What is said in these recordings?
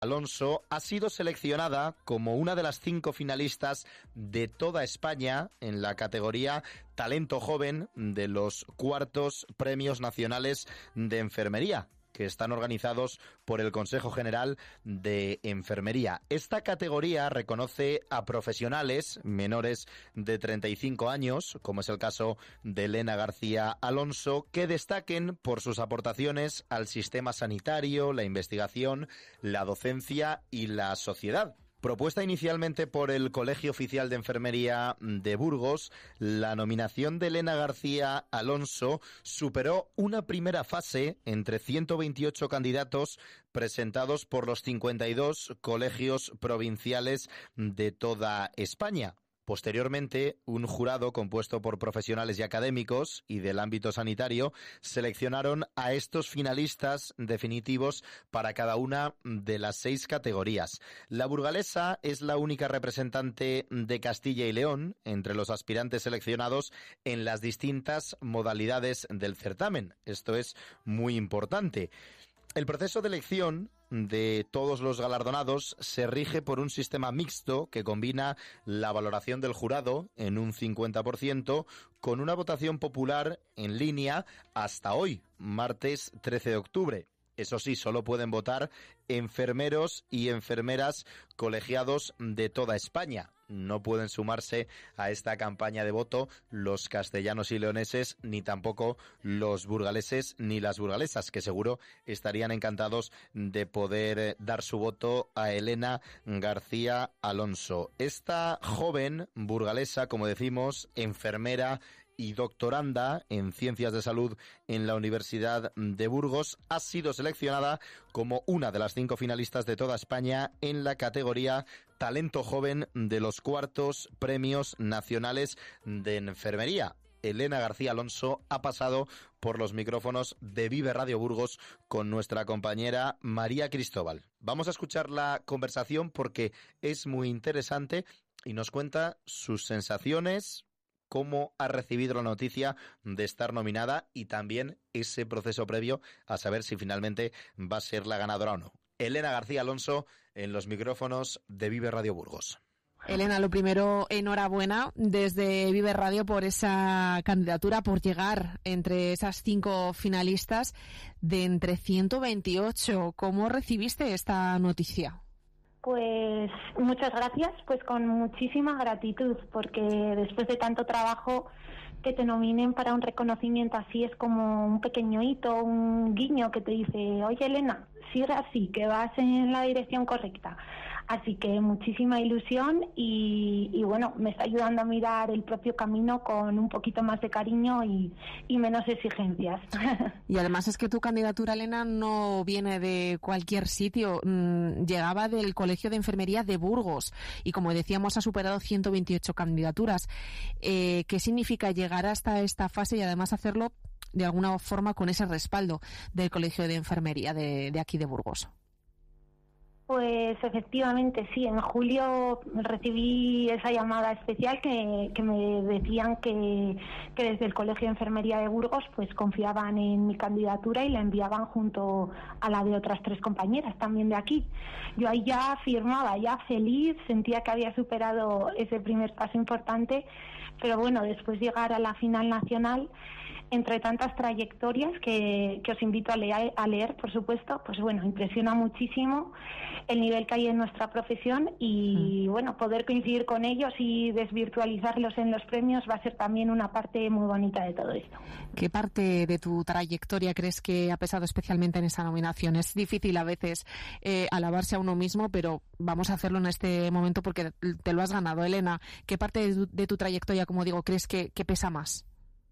Alonso ha sido seleccionada como una de las 5 finalistas de toda España en la categoría Talento Joven de los 4º Premios Nacionales de Enfermería, que están organizados por el Consejo General de Enfermería. Esta categoría reconoce a profesionales menores de 35 años, como es el caso de Elena García Alonso, que destaquen por sus aportaciones al sistema sanitario, la investigación, la docencia y la sociedad. Propuesta inicialmente por el Colegio Oficial de Enfermería de Burgos, la nominación de Elena García Alonso superó una primera fase entre 128 candidatos presentados por los 52 colegios provinciales de toda España. Posteriormente, un jurado compuesto por profesionales y académicos y del ámbito sanitario seleccionaron a estos finalistas definitivos para cada una de las 6 categorías. La burgalesa es la única representante de Castilla y León entre los aspirantes seleccionados en las distintas modalidades del certamen. Esto es muy importante. El proceso de elección de todos los galardonados se rige por un sistema mixto que combina la valoración del jurado en un 50% con una votación popular en línea hasta hoy, martes 13 de octubre. Eso sí, solo pueden votar enfermeros y enfermeras colegiados de toda España. No pueden sumarse a esta campaña de voto los castellanos y leoneses, ni tampoco los burgaleses ni las burgalesas, que seguro estarían encantados de poder dar su voto a Elena García Alonso. Esta joven burgalesa, como decimos, enfermera y doctoranda en Ciencias de Salud en la Universidad de Burgos, ha sido seleccionada como una de las 5 finalistas de toda España en la categoría Talento Joven de los 4º Premios Nacionales de Enfermería. Elena García Alonso ha pasado por los micrófonos de Vive Radio Burgos con nuestra compañera María Cristóbal. Vamos a escuchar la conversación porque es muy interesante y nos cuenta sus sensaciones, cómo ha recibido la noticia de estar nominada y también ese proceso previo a saber si finalmente va a ser la ganadora o no. Elena García Alonso en los micrófonos de Vive Radio Burgos. Elena, lo primero, enhorabuena desde Vive Radio por esa candidatura, por llegar entre esas 5 finalistas de entre 128. ¿Cómo recibiste esta noticia? Pues muchas gracias, pues con muchísima gratitud, porque después de tanto trabajo que te nominen para un reconocimiento así es como un pequeño hito, un guiño que te dice, oye Elena, sigue así, que vas en la dirección correcta. Así que muchísima ilusión y bueno, me está ayudando a mirar el propio camino con un poquito más de cariño y menos exigencias. Y además es que tu candidatura, Elena, no viene de cualquier sitio, llegaba del Colegio de Enfermería de Burgos y, como decíamos, ha superado 128 candidaturas. ¿Qué significa llegar hasta esta fase y además hacerlo de alguna forma con ese respaldo del Colegio de Enfermería de aquí de Burgos? Pues efectivamente sí, en julio recibí esa llamada especial que me decían que desde el Colegio de Enfermería de Burgos pues confiaban en mi candidatura y la enviaban junto a la de otras 3 compañeras también de aquí. Yo ahí ya firmaba, ya feliz, sentía que había superado ese primer paso importante, pero bueno, después llegar a la final nacional, entre tantas trayectorias que os invito a leer, por supuesto, pues bueno, impresiona muchísimo el nivel que hay en nuestra profesión y bueno, poder coincidir con ellos y desvirtualizarlos en los premios va a ser también una parte muy bonita de todo esto. ¿Qué parte de tu trayectoria crees que ha pesado especialmente en esta nominación? Es difícil a veces alabarse a uno mismo, pero vamos a hacerlo en este momento porque te lo has ganado, Elena. ¿Qué parte de tu trayectoria, como digo, crees que pesa más?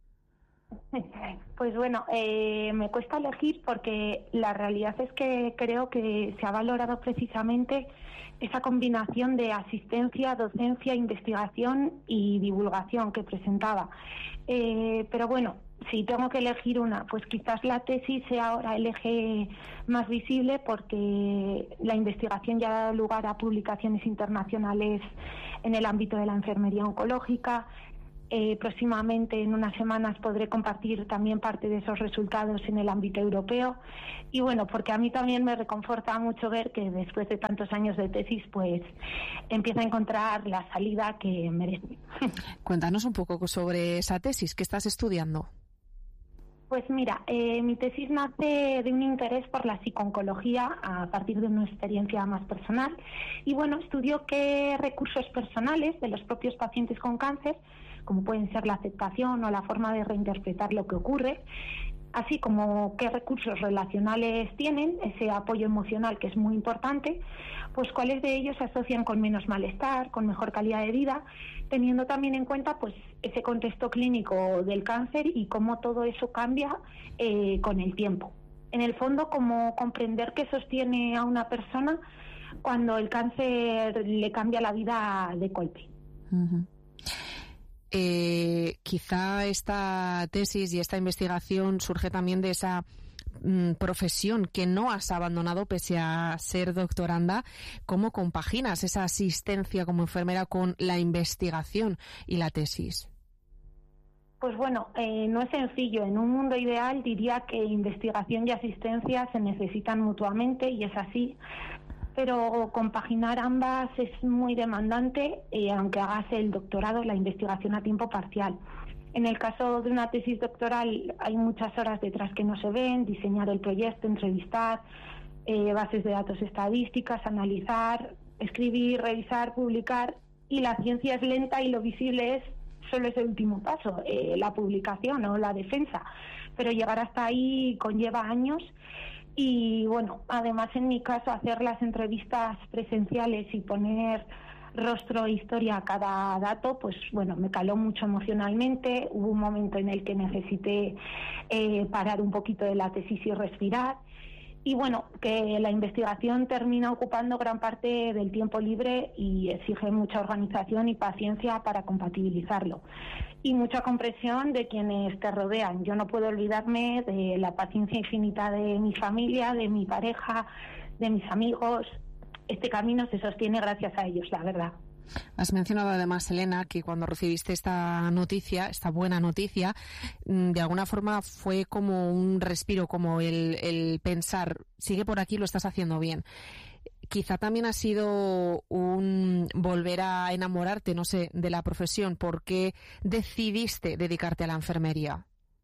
Pues bueno, me cuesta elegir porque la realidad es que creo que se ha valorado precisamente esa combinación de asistencia, docencia, investigación y divulgación que presentaba. Pero bueno, si tengo que elegir una, pues quizás la tesis sea ahora el eje más visible porque la investigación ya ha dado lugar a publicaciones internacionales en el ámbito de la enfermería oncológica. Próximamente, en unas semanas, podré compartir también parte de esos resultados en el ámbito europeo. Y bueno, porque a mí también me reconforta mucho ver que después de tantos años de tesis, pues empieza a encontrar la salida que merece. Cuéntanos un poco sobre esa tesis. ¿Qué estás estudiando? Pues mira, mi tesis nace de un interés por la psico-oncología a partir de una experiencia más personal. Y bueno, estudio qué recursos personales de los propios pacientes con cáncer, como pueden ser la aceptación o la forma de reinterpretar lo que ocurre, así como qué recursos relacionales tienen, ese apoyo emocional que es muy importante, pues cuáles de ellos se asocian con menos malestar, con mejor calidad de vida, teniendo también en cuenta pues ese contexto clínico del cáncer y cómo todo eso cambia con el tiempo. En el fondo, cómo comprender qué sostiene a una persona cuando el cáncer le cambia la vida de golpe. Uh-huh. Quizá esta tesis y esta investigación surge también de esa profesión que no has abandonado pese a ser doctoranda. ¿Cómo compaginas esa asistencia como enfermera con la investigación y la tesis? Pues bueno, no es sencillo. En un mundo ideal diría que investigación y asistencia se necesitan mutuamente y es así. Pero compaginar ambas es muy demandante, aunque hagas el doctorado, la investigación a tiempo parcial. En el caso de una tesis doctoral hay muchas horas detrás que no se ven: diseñar el proyecto, entrevistar, bases de datos estadísticas, analizar, escribir, revisar, publicar. Y la ciencia es lenta y lo visible solo es el último paso, la publicación o la defensa. Pero llegar hasta ahí conlleva años. Y bueno, además en mi caso, hacer las entrevistas presenciales y poner rostro e historia a cada dato, pues bueno, me caló mucho emocionalmente. Hubo un momento en el que necesité parar un poquito de la tesis y respirar. Y bueno, que la investigación termina ocupando gran parte del tiempo libre y exige mucha organización y paciencia para compatibilizarlo. Y mucha comprensión de quienes te rodean. Yo no puedo olvidarme de la paciencia infinita de mi familia, de mi pareja, de mis amigos. Este camino se sostiene gracias a ellos, la verdad. Has mencionado además, Elena, que cuando recibiste esta noticia, esta buena noticia, de alguna forma fue como un respiro, como el pensar, sigue por aquí, lo estás haciendo bien. Quizá también ha sido un volver a enamorarte, no sé, de la profesión. ¿Por qué decidiste dedicarte a la enfermería?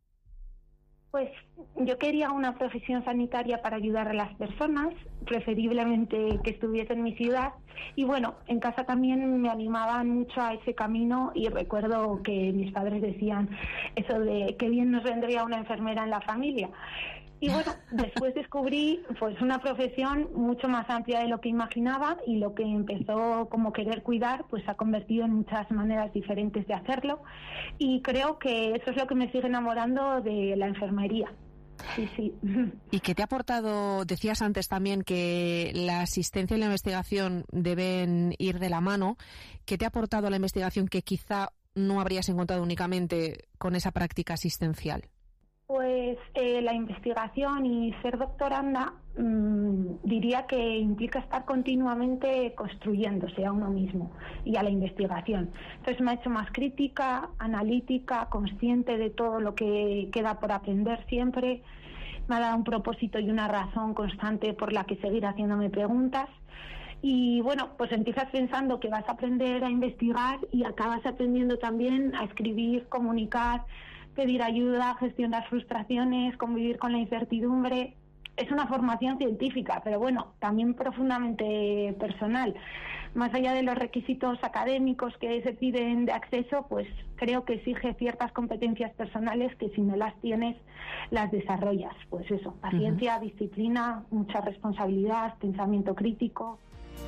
Pues yo quería una profesión sanitaria para ayudar a las personas, preferiblemente que estuviese en mi ciudad. Y bueno, en casa también me animaban mucho a ese camino y recuerdo que mis padres decían eso de qué bien nos vendría una enfermera en la familia. Y bueno, después descubrí pues una profesión mucho más amplia de lo que imaginaba, y lo que empezó como querer cuidar pues se ha convertido en muchas maneras diferentes de hacerlo, y creo que eso es lo que me sigue enamorando de la enfermería. Sí, sí. ¿Y qué te ha aportado? Decías antes también que la asistencia y la investigación deben ir de la mano. ¿Qué te ha aportado la investigación que quizá no habrías encontrado únicamente con esa práctica asistencial? Pues la investigación y ser doctoranda diría que implica estar continuamente construyéndose a uno mismo y a la investigación. Entonces me ha hecho más crítica, analítica, consciente de todo lo que queda por aprender siempre. Me ha dado un propósito y una razón constante por la que seguir haciéndome preguntas. Y bueno, pues empiezas pensando que vas a aprender a investigar y acabas aprendiendo también a escribir, comunicar, pedir ayuda, gestionar frustraciones, convivir con la incertidumbre. Es una formación científica, pero bueno, también profundamente personal. Más allá de los requisitos académicos que se piden de acceso, pues creo que exige ciertas competencias personales que si no las tienes, las desarrollas. Pues eso, paciencia, disciplina, mucha responsabilidad, pensamiento crítico.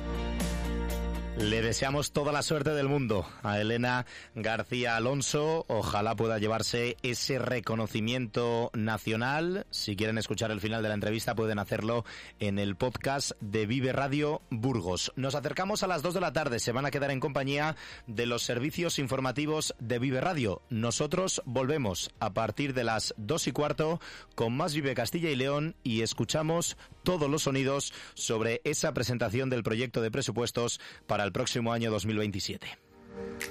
Le deseamos toda la suerte del mundo a Elena García Alonso. Ojalá pueda llevarse ese reconocimiento nacional. Si quieren escuchar el final de la entrevista pueden hacerlo en el podcast de Vive Radio Burgos. Nos acercamos a las 2 de la tarde. Se van a quedar en compañía de los servicios informativos de Vive Radio. Nosotros volvemos a partir de las 2:15 con más Vive Castilla y León y escuchamos todos los sonidos sobre esa presentación del proyecto de presupuestos para el próximo año 2027.